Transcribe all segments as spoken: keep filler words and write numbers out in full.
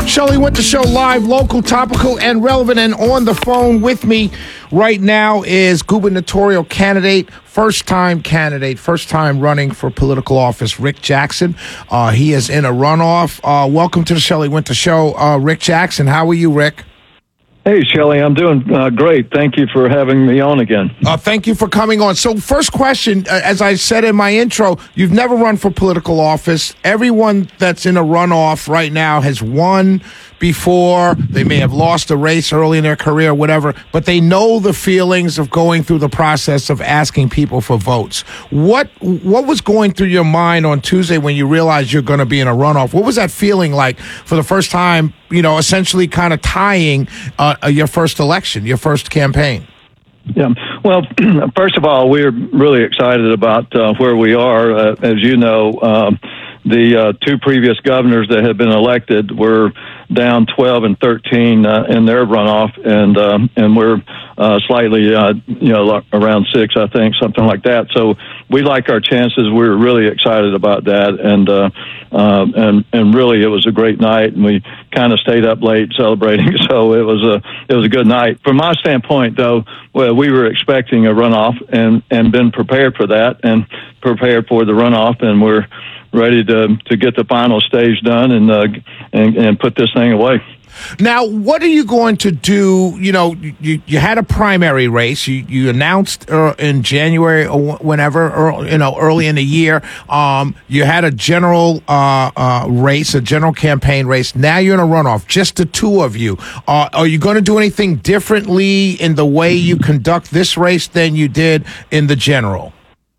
Shelley Winter Show, live, local, topical, and relevant. And on the phone with me right now is gubernatorial candidate, first-time candidate, first-time running for political office, Rick Jackson. Uh, he is in a runoff. Uh, welcome to the Shelley Winter Show, uh, Rick Jackson. How are you, Rick? Hey, Shelley, I'm doing uh, great. Thank you for having me on again. Uh, thank you for coming on. So first question, uh, as I said in my intro, you've never run for political office. Everyone that's in a runoff right now has won before. They may have lost a race early in their career, whatever, but they know the feelings of going through the process of asking people for votes. What what was going through your mind on Tuesday when you realized you're going to be in a runoff? What was that feeling like for the first time, you know, essentially kind of tying uh, your first election, your first campaign? Yeah. Well, first of all, we're really excited about uh, where we are. Uh, as you know, uh, the uh, two previous governors that have been elected were down twelve and thirteen uh, in their runoff, and uh, and we're uh, slightly, uh, you know, around six, I think, something like that. So we like our chances. We're really excited about that, and uh, uh, and and really, it was a great night, and we kind of stayed up late celebrating. So it was a it was a good night. From my standpoint, though, well, we were expecting a runoff, and and been prepared for that, and prepared for the runoff, and we're ready to to get the final stage done and uh, and, and put this thing away. Now, what are you going to do? You know, you, you had a primary race. You, you announced uh, in January or whenever, or, you know, early in the year. Um, you had a general uh, uh, race, a general campaign race. Now you're in a runoff, just the two of you. Uh, are you going to do anything differently in the way you conduct this race than you did in the general?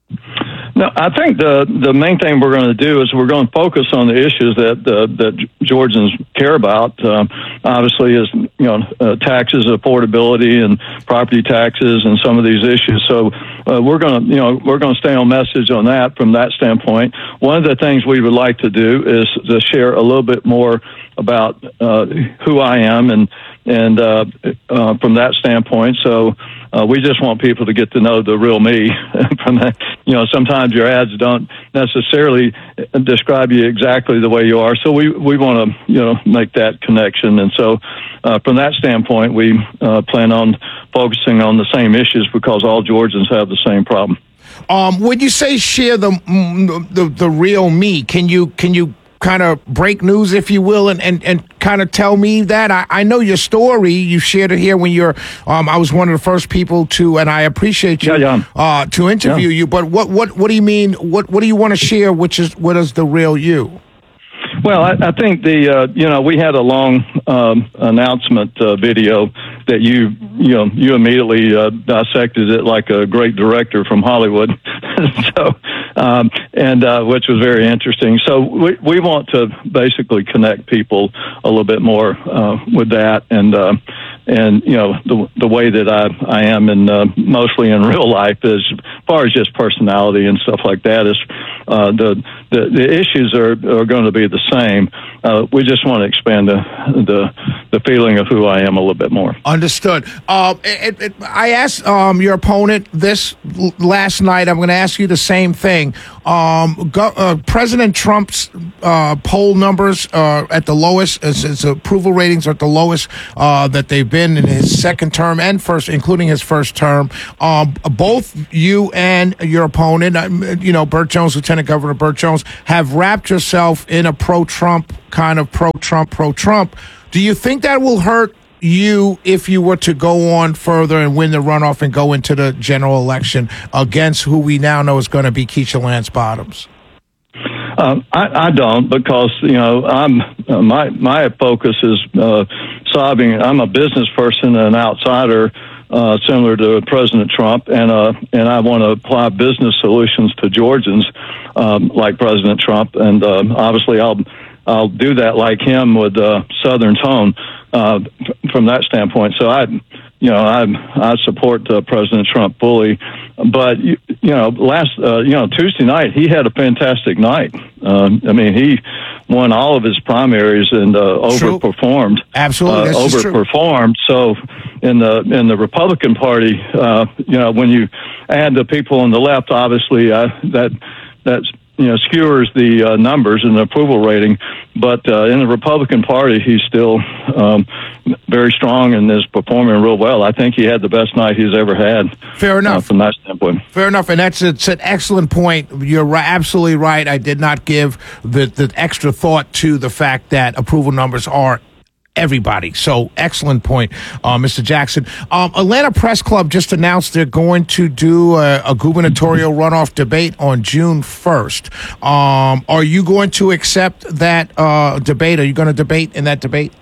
No, I think the the main thing we're going to do is we're going to focus on the issues that uh, that Georgians care about. Um, obviously, is you know uh, taxes, affordability, and property taxes, and some of these issues. So uh, we're going to you know we're going to stay on message on that from that standpoint. One of the things we would like to do is to share a little bit more about uh, who I am and and uh, uh, from that standpoint. So. Uh, we just want people to get to know the real me. From that, you know, sometimes your ads don't necessarily describe you exactly the way you are. So we, we want to, you know, make that connection. And so uh, from that standpoint, we uh, plan on focusing on the same issues because all Georgians have the same problem. Um, when you say share the the, the real me, can you can you kind of break news, if you will, and, and, and kind of tell me that? I, I know your story. You shared it here when you're, um, I was one of the first people to, and I appreciate you, yeah, yeah. Uh, to interview yeah. you. But what, what, what do you mean? What, what do you want to share? Which is, what is the real you? Well, I, I think the, uh, you know, we had a long um, announcement uh, video that you, you know, you immediately uh, dissected it like a great director from Hollywood. so, um, and uh, which was very interesting. So we, we want to basically connect people a little bit more uh, with that. And, uh, and you know, the the way that I, I am in uh, mostly in real life is, as far as just personality and stuff like that, is uh, the, the, the issues are, are going to be the same. Uh, we just want to expand the, the the feeling of who I am a little bit more. Understood. Uh, it, it, I asked um, your opponent this l- last night. I'm going to ask you the same thing. Um, go, uh, President Trump's uh, poll numbers are at the lowest. His, his approval ratings are at the lowest uh, that they've been in his second term and first, including his first term. Um, both you and your opponent, you know, Burt Jones, Lieutenant Governor Burt Jones, have wrapped yourself in a pro-Trump kind of pro-Trump, pro-Trump. Do you think that will hurt you if you were to go on further and win the runoff and go into the general election against who we now know is going to be Keisha Lance Bottoms? Um, I, I don't, because you know I'm uh, my my focus is uh, solving. I'm a business person, an outsider, uh, similar to President Trump, and uh, and I want to apply business solutions to Georgians, um, like President Trump, and uh, obviously I'll I'll do that like him with uh, Southern tone uh, from that standpoint. So I, you know, I I support uh, President Trump fully. But you, you know, last uh, you know Tuesday night he had a fantastic night. Uh, I mean, he won all of his primaries and uh, overperformed. Absolutely, uh, that's overperformed. So in the in the Republican Party, uh, you know, when you add the people on the left, obviously uh, that that's you know, skewers the uh, numbers and the approval rating. But uh, in the Republican Party, he's still um, very strong and is performing real well. I think he had the best night he's ever had. Fair enough. Uh, from that standpoint. Fair enough, and that's it's an excellent point. You're right, absolutely right. I did not give the, the extra thought to the fact that approval numbers are everybody. So excellent point, uh, Mister Jackson. Um, Atlanta Press Club just announced they're going to do a, a gubernatorial runoff debate on June first. Um, are you going to accept that uh, debate? Are you going to debate in that debate?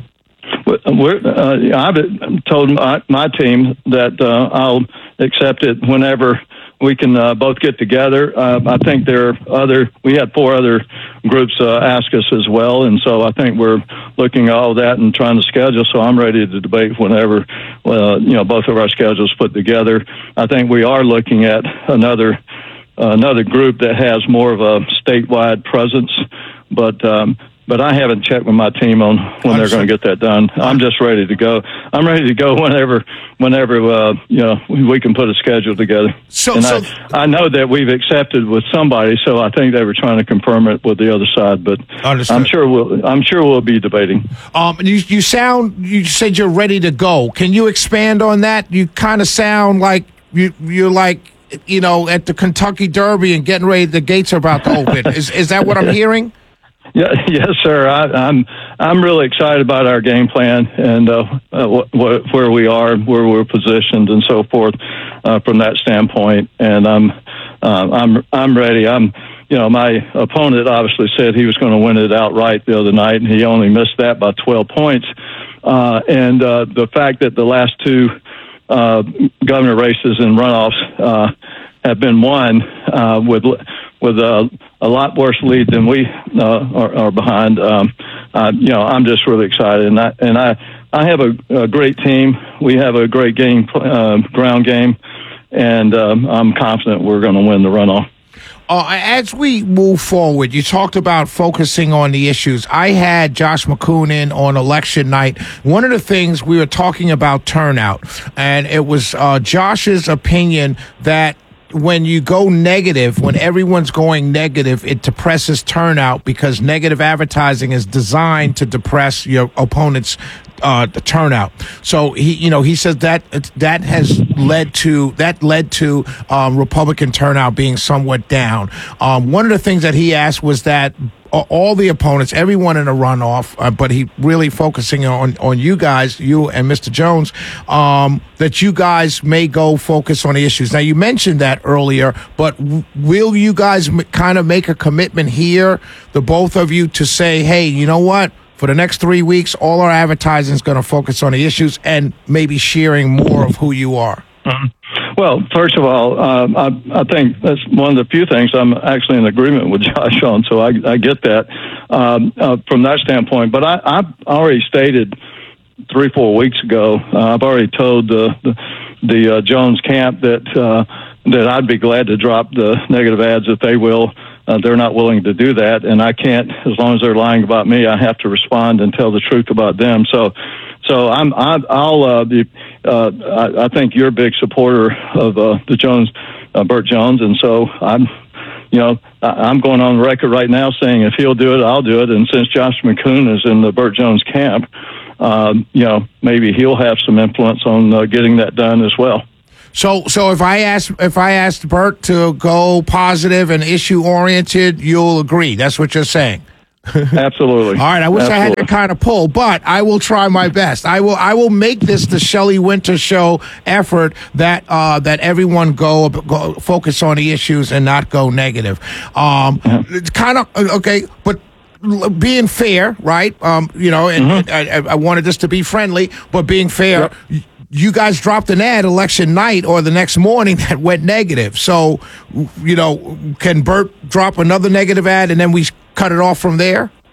We're, uh, I've told my, my team that uh, I'll accept it whenever we can uh, both get together. Uh, I think there are other, we had four other groups uh, ask us as well, and so I think we're looking at all that and trying to schedule, so I'm ready to debate whenever, uh, you know, both of our schedules put together. I think we are looking at another uh, another group that has more of a statewide presence, but um, But I haven't checked with my team on when they're going to get that done. I'm just ready to go. I'm ready to go whenever, whenever uh, you know, we can put a schedule together. So, and so I, I know that we've accepted with somebody, so I think they were trying to confirm it with the other side. But understood. I'm sure we'll. I'm sure we'll be debating. Um, you you sound. You said you're ready to go. Can you expand on that? You kind of sound like you you're like, you know, at the Kentucky Derby and getting ready. The gates are about to open. is is that what I'm hearing? Yeah, yes, sir. I, I'm I'm really excited about our game plan and uh, uh, wh- wh- where we are, where we're positioned, and so forth uh, from that standpoint. And I'm uh, I'm I'm ready. I'm you know my opponent obviously said he was going to win it outright the other night, and he only missed that by twelve points. Uh, and uh, the fact that the last two uh, governor races and runoffs uh, have been won uh, with with a, a lot worse lead than we uh, are, are behind. Um, uh, you know, I'm just really excited, and I and I, I have a, a great team. We have a great game, uh, ground game, and um, I'm confident we're going to win the runoff. Uh, as we move forward, you talked about focusing on the issues. I had Josh McCoon in on election night. One of the things we were talking about turnout, and it was uh, Josh's opinion that when you go negative, when everyone's going negative, it depresses turnout because negative advertising is designed to depress your opponent's uh, turnout. So he, you know, he says that that has led to that led to um, Republican turnout being somewhat down. Um, one of the things that he asked was that all the opponents, everyone in a runoff, uh, but he really focusing on, on you guys, you and Mister Jones, um, that you guys may go focus on the issues. Now, you mentioned that earlier, but w- will you guys m- kind of make a commitment here, the both of you, to say, hey, you know what? For the next three weeks, all our advertising is going to focus on the issues and maybe sharing more of who you are. Mm-hmm. Well, first of all, um, I, I think that's one of the few things I'm actually in agreement with Josh on, so I, I get that um, uh, from that standpoint. But I, I've already stated three, four weeks ago, uh, I've already told the the, the uh, Jones camp that uh, that I'd be glad to drop the negative ads if they will. Uh, they're not willing to do that, and I can't, as long as they're lying about me, I have to respond and tell the truth about them. So, so I'm, I, I'll uh, be, uh, I, I think you're a big supporter of uh, the Jones, uh, Burt Jones, and so I'm, you know, I, I'm going on the record right now saying if he'll do it, I'll do it. And since Josh McCoon is in the Burt Jones camp, um, you know, maybe he'll have some influence on uh, getting that done as well. So, so if I ask if I asked Burt to go positive and issue oriented, you'll agree. That's what you're saying. Absolutely. All right. I wish Absolutely. I had that kind of pull, but I will try my best. I will. I will make this the Shelley Winter Show effort that uh, that everyone go, go focus on the issues and not go negative. Um, yeah. It's kind of okay, but being fair, right? Um, you know, and, Mm-hmm. and I, I wanted this to be friendly, but being fair. Yep. You guys dropped an ad election night or the next morning that went negative. So, you know, can Burt drop another negative ad and then we cut it off from there?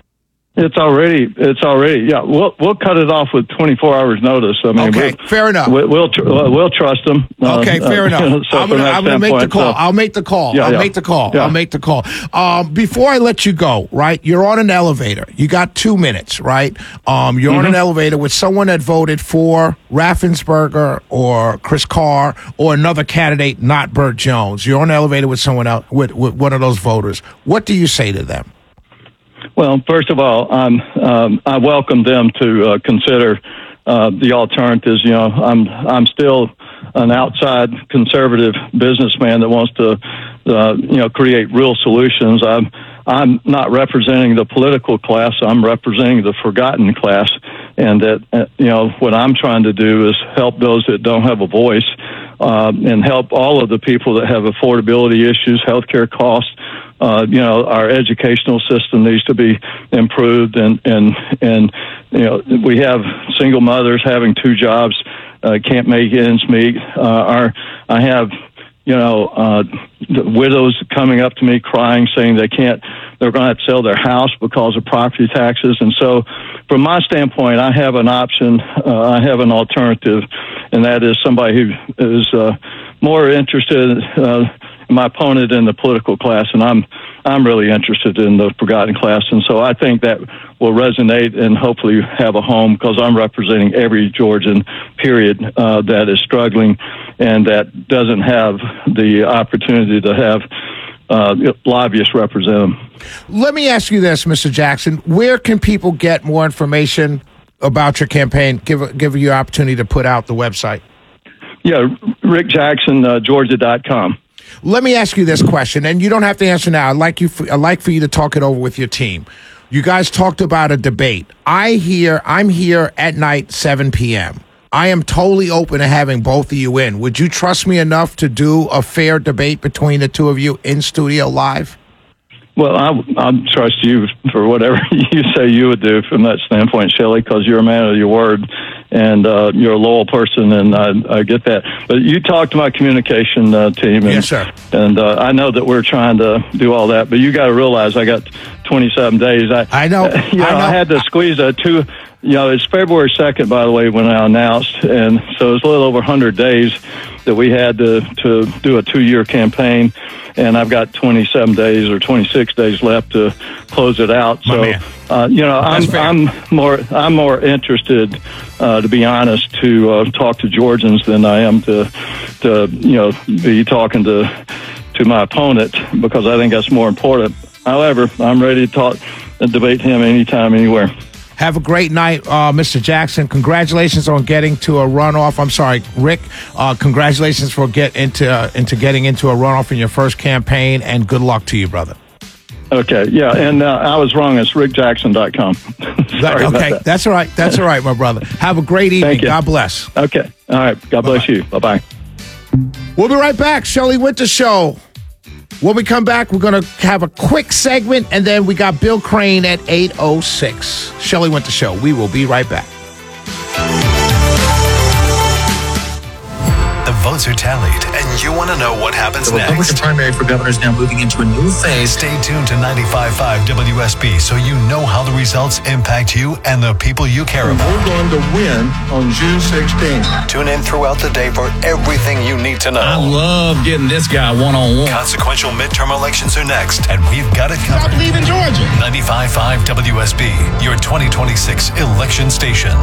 It's already, it's already, yeah. We'll we'll cut it off with twenty-four hours notice. I mean, okay, we'll, fair enough. We'll we'll, tr- we'll trust them. Okay, uh, fair uh, enough. So I'm gonna, I'm gonna make the call. So, I'll make the call. Yeah, I'll yeah. make the call. Yeah. I'll make the call. Um, before I let you go, right? You're on an elevator. You got two minutes, right? Um, you're mm-hmm. on an elevator with someone that voted for Raffensperger or Chris Carr or another candidate, not Burt Jones. You're on an elevator with someone else, with, with one of those voters. What do you say to them? Well, first of all, I'm, um, I welcome them to uh, consider uh, the alternatives. You know, I'm I'm still an outside conservative businessman that wants to, uh, you know, create real solutions. I'm I'm not representing the political class. I'm representing the forgotten class, and that uh, you know what I'm trying to do is help those that don't have a voice, uh, and help all of the people that have affordability issues, healthcare costs. Uh, you know, our educational system needs to be improved, and, and, and, you know, we have single mothers having two jobs, uh, can't make ends meet. Uh, our, I have, you know, uh, widows coming up to me crying, saying they can't, they're going to have to sell their house because of property taxes. And so from my standpoint, I have an option, uh, I have an alternative, and that is somebody who is, uh, more interested, uh, my opponent in the political class, and I'm I'm really interested in the forgotten class, and so I think that will resonate and hopefully have a home, because I'm representing every Georgian, period, uh, that is struggling and that doesn't have the opportunity to have uh, lobbyists represent them. Let me ask you this, Mister Jackson: where can people get more information about your campaign? Give give you an opportunity to put out the website. Yeah, Rick Jackson, uh, Georgia dot com. Let me ask you this question, and you don't have to answer now. I'd like you for, I'd like for you to talk it over with your team. You guys talked about a debate. I hear I'm here at night, seven p.m. I am totally open to having both of you in. Would you trust me enough to do a fair debate between the two of you in studio live? Well, I, I trust you for whatever you say you would do from that standpoint, Shelley, because you're a man of your word, and uh, you're a loyal person, and I, I get that. But you talk to my communication uh, team, and, yes, sir. and uh, I know that we're trying to do all that, but you got to realize I got twenty-seven days. I, I know. Uh, you know, I know. I had to squeeze a two. You know, it's February second, by the way, when I announced, and so it's a little over one hundred days that we had to to do a two-year campaign. And I've got twenty-seven days or twenty-six days left to close it out. So, uh, you know, I'm I'm more I'm more interested, uh, to be honest, to uh, talk to Georgians than I am to to you know be talking to to my opponent, because I think that's more important. However, I'm ready to talk and debate him anytime, anywhere. Have a great night, uh, Mister Jackson. Congratulations on getting to a runoff. I'm sorry, Rick. Uh, congratulations for get into uh, into getting into a runoff in your first campaign, and good luck to you, brother. Okay, yeah, and uh, I was wrong. It's rick jackson dot com. Sorry okay, that. That's all right. That's all right, my brother. Have a great evening. Thank you. God bless. Okay, all right. God bless Bye-bye. you. Bye-bye. We'll be right back. Shelley Winter Show. When we come back, we're going to have a quick segment, and then we got Bill Crane at eight oh six. Shelley Winter Show. We will be right back. The votes are tallied, and you want to know what happens the next. The Republican primary for governor is now moving into a new phase. Stay tuned to ninety-five point five W S B so you know how the results impact you and the people you care about. We're going to win on June sixteenth. Tune in throughout the day for everything you need to know. I love getting this guy one-on-one. Consequential midterm elections are next, and we've got it covered. I believe in Georgia. ninety-five point five W S B, your twenty twenty-six election station.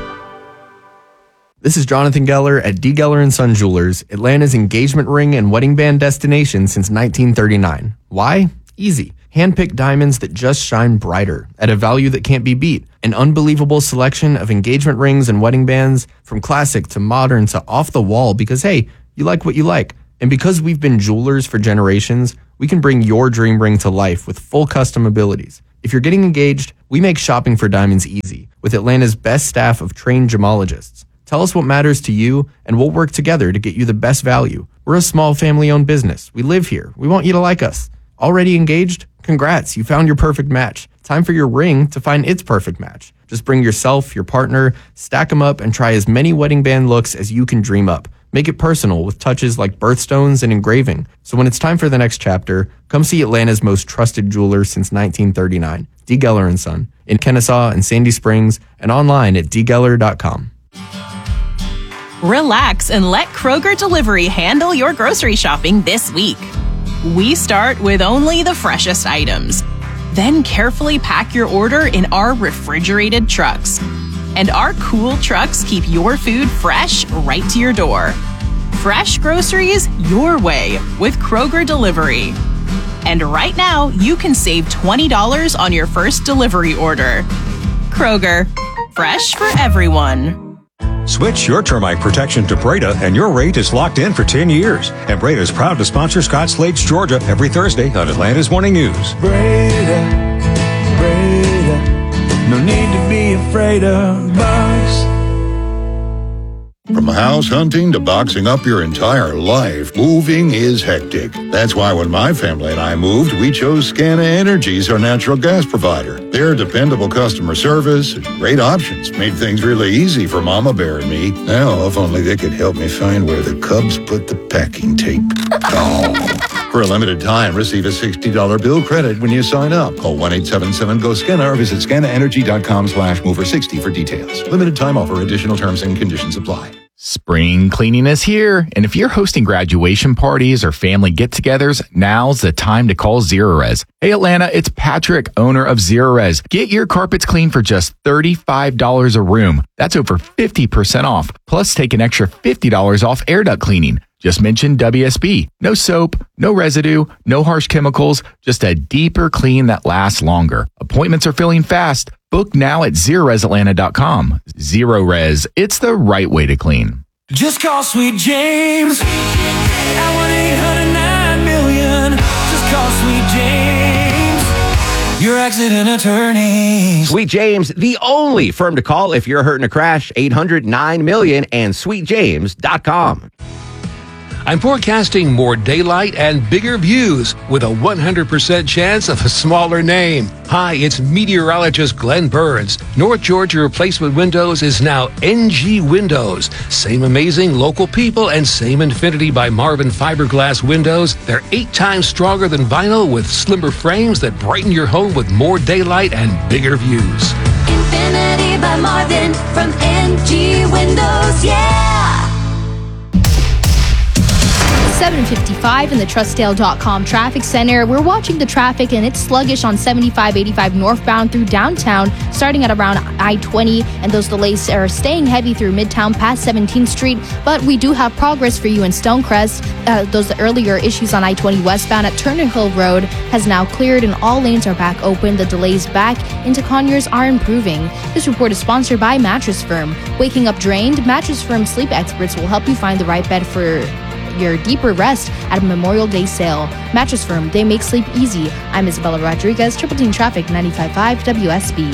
This is Jonathan Geller at D. Geller and Son Jewelers, Atlanta's engagement ring and wedding band destination since nineteen thirty-nine. Why? Easy. Hand-picked diamonds that just shine brighter at a value that can't be beat. An unbelievable selection of engagement rings and wedding bands, from classic to modern to off the wall, because hey, you like what you like. And because we've been jewelers for generations, we can bring your dream ring to life with full custom abilities. If you're getting engaged, we make shopping for diamonds easy with Atlanta's best staff of trained gemologists. Tell us what matters to you, and we'll work together to get you the best value. We're a small family-owned business. We live here. We want you to like us. Already engaged? Congrats, you found your perfect match. Time for your ring to find its perfect match. Just bring yourself, your partner, stack them up, and try as many wedding band looks as you can dream up. Make it personal with touches like birthstones and engraving. So when it's time for the next chapter, come see Atlanta's most trusted jeweler since nineteen thirty-nine, D. Geller and Son, in Kennesaw and Sandy Springs, and online at d geller dot com. Relax and let Kroger Delivery handle your grocery shopping this week. We start with only the freshest items. Then carefully pack your order in our refrigerated trucks. And our cool trucks keep your food fresh right to your door. Fresh groceries your way with Kroger Delivery. And right now, you can save twenty dollars on your first delivery order. Kroger, fresh for everyone. Switch your termite protection to Breda, and your rate is locked in for ten years. And Breda is proud to sponsor Scott Slade's Georgia every Thursday on Atlanta's Morning News. Breda, Breda, no need to be afraid of bugs. From house hunting to boxing up your entire life, moving is hectic. That's why when my family and I moved, we chose Scana Energy as our natural gas provider. Their dependable customer service and great options made things really easy for Mama Bear and me. Now, if only they could help me find where the Cubs put the packing tape. Oh. For a limited time, receive a sixty dollars bill credit when you sign up. Call one eight seven seven G O S C A N A or visit scanaenergy.com slash mover sixty for details. Limited time offer. Additional terms and conditions apply. Spring cleaning is here, and if you're hosting graduation parties or family get-togethers, now's the time to call Zerorez. Hey Atlanta, it's Patrick, owner of Zerorez. Get your carpets clean for just thirty-five dollars a room. That's over fifty percent off. Plus, take an extra fifty dollars off air duct cleaning. Just mention W S B. No soap, no residue, no harsh chemicals, just a deeper clean that lasts longer. Appointments are filling fast. Book now at zerorez atlanta dot com. Zerorez, it's the right way to clean. Just call Sweet James at one eight hundred nine million. Just call Sweet James, your accident attorney. Sweet James, the only firm to call if you're hurt in a crash. eight hundred nine million and sweet james dot com. I'm forecasting more daylight and bigger views with a one hundred percent chance of a smaller name. Hi, it's meteorologist Glenn Burns. North Georgia Replacement Windows is now N G Windows. Same amazing local people and same Infinity by Marvin fiberglass windows. They're eight times stronger than vinyl with slimmer frames that brighten your home with more daylight and bigger views. Infinity by Marvin from N G Windows, yeah! seven fifty-five in the Trustdale dot com traffic center. We're watching the traffic, and it's sluggish on seventy-five eighty-five northbound through downtown, starting at around I twenty, and those delays are staying heavy through Midtown past seventeenth street, but we do have progress for you in Stonecrest. Uh, those earlier issues on I twenty westbound at Turner Hill Road has now cleared, and all lanes are back open. The delays back into Conyers are improving. This report is sponsored by Mattress Firm. Waking up drained? Mattress Firm sleep experts will help you find the right bed for your deeper rest at a Memorial Day sale. Mattress Firm, they make sleep easy. I'm Isabella Rodriguez, Triple Team Traffic, ninety-five point five W S B.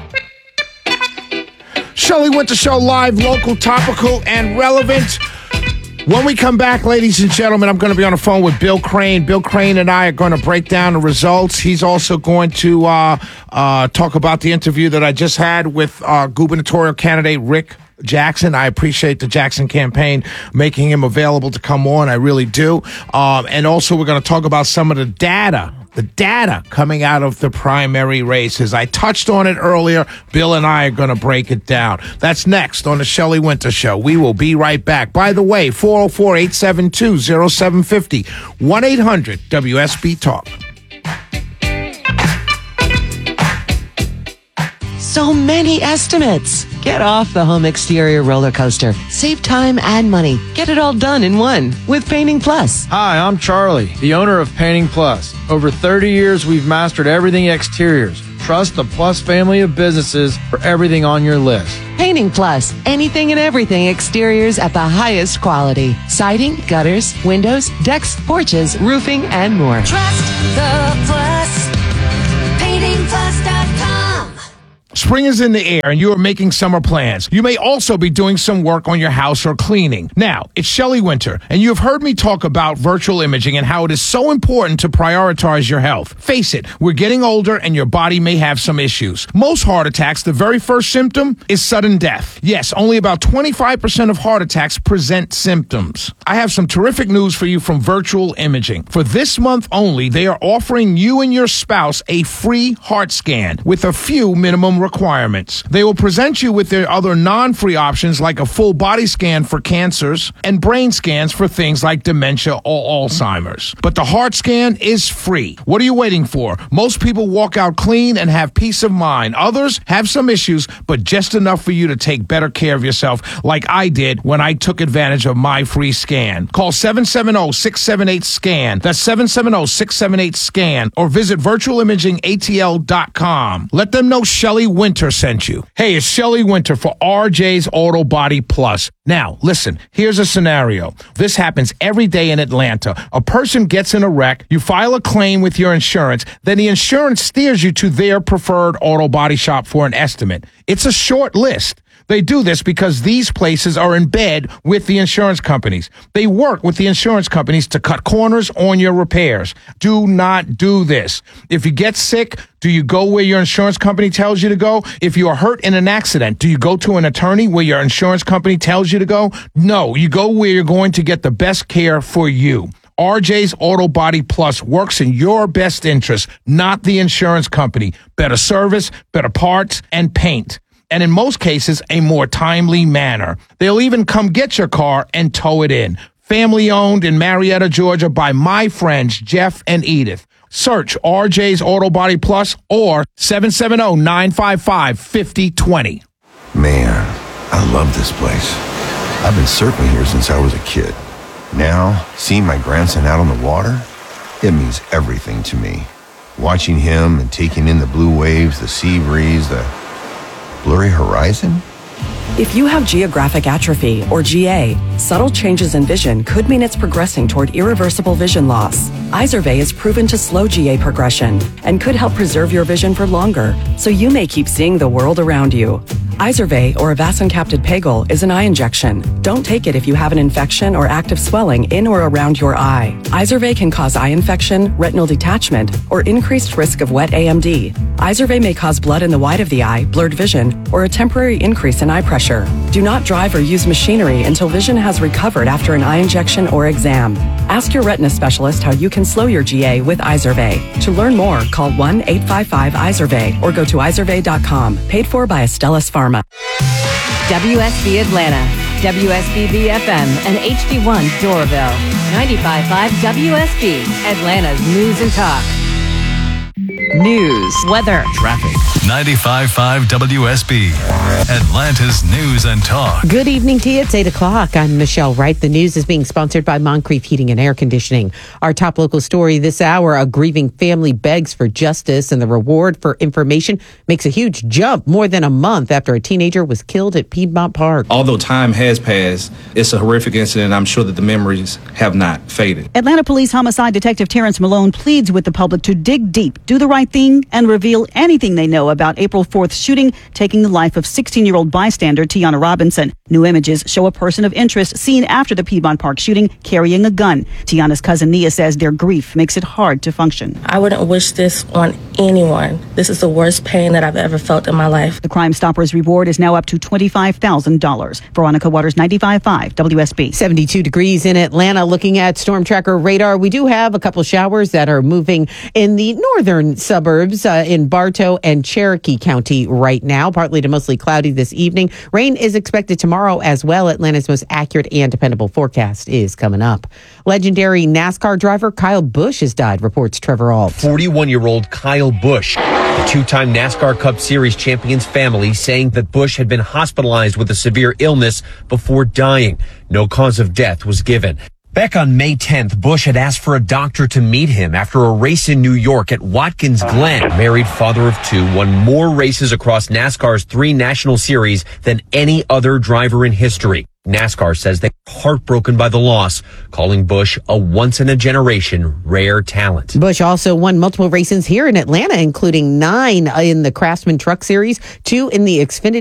Shelley Winter Show, live, local, topical, and relevant. When we come back, ladies and gentlemen, I'm going to be on the phone with Bill Crane. Bill Crane and I are going to break down the results. He's also going to uh, uh, talk about the interview that I just had with uh, gubernatorial candidate Rick Jackson. I appreciate the Jackson campaign making him available to come on. I really do. Um, and also, we're going to talk about some of the data, the data coming out of the primary races. I touched on it earlier. Bill and I are going to break it down. That's next on the Shelley Winter Show. We will be right back. By the way, four oh four, eight seven two, oh seven five oh, one eight hundred W S B Talk. So many estimates. Get off the home exterior roller coaster. Save time and money. Get it all done in one with Painting Plus. Hi, I'm Charlie, the owner of Painting Plus. Over thirty years, we've mastered everything exteriors. Trust the Plus family of businesses for everything on your list. Painting Plus. Anything and everything exteriors at the highest quality. Siding, gutters, windows, decks, porches, roofing, and more. Trust the Plus. painting plus dot com. Spring is in the air and you are making summer plans. You may also be doing some work on your house or cleaning. Now, it's Shelley Winter, and you have heard me talk about virtual imaging and how it is so important to prioritize your health. Face it, we're getting older and your body may have some issues. Most heart attacks, the very first symptom is sudden death. Yes, only about twenty-five percent of heart attacks present symptoms. I have some terrific news for you from Virtual Imaging. For this month only, they are offering you and your spouse a free heart scan with a few minimum requirements. They will present you with their other non-free options like a full body scan for cancers and brain scans for things like dementia or Alzheimer's. But the heart scan is free. What are you waiting for? Most people walk out clean and have peace of mind. Others have some issues, but just enough for you to take better care of yourself like I did when I took advantage of my free scan. Call seven seven zero, six seven eight, S C A N. That's seven seven zero, six seven eight, S C A N. Or visit virtual imaging A T L dot com. Let them know Shelley Winter sent you. Hey, it's Shelley Winter for R J's Auto Body Plus. Now, listen, here's a scenario. This happens every day in Atlanta. A person gets in a wreck, you file a claim with your insurance, then the insurance steers you to their preferred auto body shop for an estimate. It's a short list. They do this because these places are in bed with the insurance companies. They work with the insurance companies to cut corners on your repairs. Do not do this. If you get sick, do you go where your insurance company tells you to go? If you are hurt in an accident, do you go to an attorney where your insurance company tells you to go? No, you go where you're going to get the best care for you. R J's Auto Body Plus works in your best interest, not the insurance company. Better service, better parts, and paint. And in most cases, a more timely manner. They'll even come get your car and tow it in. Family owned in Marietta, Georgia by my friends Jeff and Edith. Search R J's Auto Body Plus or seven seven zero, nine five five, five zero two zero. Man, I love this place. I've been surfing here since I was a kid. Now, seeing my grandson out on the water, it means everything to me. Watching him and taking in the blue waves, the sea breeze, the blurry horizon? If you have geographic atrophy, or G A, subtle changes in vision could mean it's progressing toward irreversible vision loss. Izervay is proven to slow G A progression and could help preserve your vision for longer, so you may keep seeing the world around you. Izervay, or avacincaptad pegol, is an eye injection. Don't take it if you have an infection or active swelling in or around your eye. Izervay can cause eye infection, retinal detachment, or increased risk of wet A M D. Izervay may cause blood in the white of the eye, blurred vision, or a temporary increase in eye pressure. Do not drive or use machinery until vision has recovered after an eye injection or exam. Ask your retina specialist how you can slow your G A with Izervay. To learn more, call one eight five five Izervay or go to izervay dot com. Paid for by Astellas Pharma. W S B Atlanta, W S B B F M, and H D one Doraville. ninety-five point five W S B, Atlanta's news and talk. News, weather, traffic. ninety-five point five W S B, Atlanta's news and talk. Good evening to you. It's eight o'clock. I'm Michelle Wright. The news is being sponsored by Moncrief Heating and Air Conditioning. Our top local story this hour, a grieving family begs for justice, and the reward for information makes a huge jump more than a month after a teenager was killed at Piedmont Park. Although time has passed, it's a horrific incident. I'm sure that the memories have not faded. Atlanta Police Homicide Detective Terrence Malone pleads with the public to dig deep, do the right thing, and reveal anything they know about April fourth shooting taking the life of sixteen-year-old bystander Tiana Robinson. New images show a person of interest seen after the Piedmont Park shooting carrying a gun. Tiana's cousin Nia says their grief makes it hard to function. I wouldn't wish this on anyone. This is the worst pain that I've ever felt in my life. The Crime Stoppers reward is now up to twenty-five thousand dollars. Veronica Waters, ninety-five point five W S B. seventy-two degrees in Atlanta. Looking at storm tracker radar, we do have a couple showers that are moving in the northern suburbs uh, in Bartow and Cherokee County right now. Partly to mostly cloudy this evening. Rain is expected tomorrow as well. Atlanta's most accurate and dependable forecast is coming up. Legendary NASCAR driver Kyle Busch has died, reports Trevor Ault. forty-one-year-old Kyle Busch, the two-time NASCAR Cup Series champion's family saying that Busch had been hospitalized with a severe illness before dying. No cause of death was given. Back on May tenth, Busch had asked for a doctor to meet him after a race in New York at Watkins Glen. Married father of two, won more races across NASCAR's three national series than any other driver in history. NASCAR says they're heartbroken by the loss, calling Busch a once-in-a-generation rare talent. Busch also won multiple races here in Atlanta, including nine in the Craftsman Truck Series, two in the Xfinity